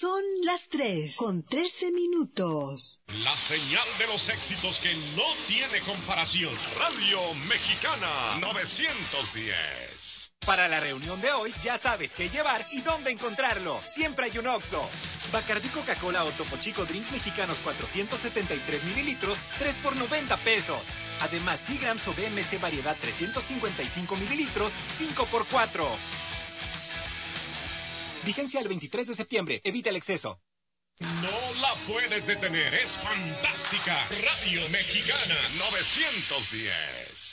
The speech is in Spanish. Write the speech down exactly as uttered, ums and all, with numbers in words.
Son las tres con trece minutos. La señal de los éxitos que no tiene comparación. Radio Mexicana novecientos diez. Para la reunión de hoy ya sabes qué llevar y dónde encontrarlo. Siempre hay un Oxxo. Bacardí Coca-Cola o Topo Chico Drinks Mexicanos cuatrocientos setenta y tres mililitros, tres por noventa pesos. Además, Seagrams o B M C Variedad trescientos cincuenta y cinco mililitros, cinco por cuatro. Vigencia el veintitrés de septiembre. Evita el exceso. No la puedes detener. Es fantástica. Radio Mexicana novecientos diez.